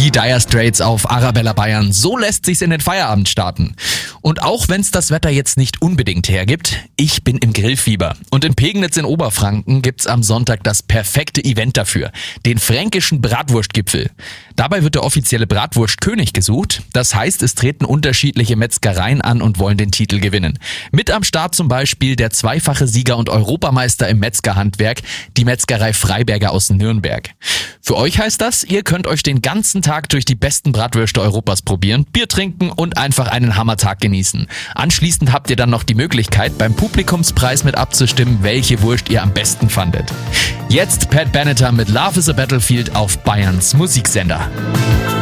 Die Dire Straits auf Arabella Bayern. So lässt sich's in den Feierabend starten. Und auch wenn's das Wetter jetzt nicht unbedingt hergibt, ich bin im Grillfieber. Und in Pegnitz in Oberfranken gibt's am Sonntag das perfekte Event dafür. Den fränkischen Bratwurstgipfel. Dabei wird der offizielle Bratwurstkönig gesucht. Das heißt, es treten unterschiedliche Metzgereien an und wollen den Titel gewinnen. Mit am Start zum Beispiel der zweifache Sieger und Europameister im Metzgerhandwerk, die Metzgerei Freiberger aus Nürnberg. Für euch heißt das, ihr könnt euch den ganzen Tag durch die besten Bratwürste Europas probieren, Bier trinken und einfach einen Hammertag genießen. Anschließend habt ihr dann noch die Möglichkeit, beim Publikumspreis mit abzustimmen, welche Wurst ihr am besten fandet. Jetzt Pat Benatar mit Love is a Battlefield auf Bayerns Musiksender.